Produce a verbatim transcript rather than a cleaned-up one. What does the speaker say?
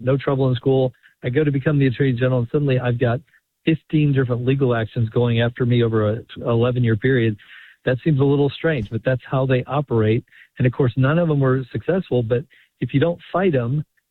no trouble in school. I go to become the Attorney General, and suddenly I've got fifteen different legal actions going after me over a eleven-year period. That seems a little strange, but that's how they operate. And, of course, none of them were successful. But if you don't fight them,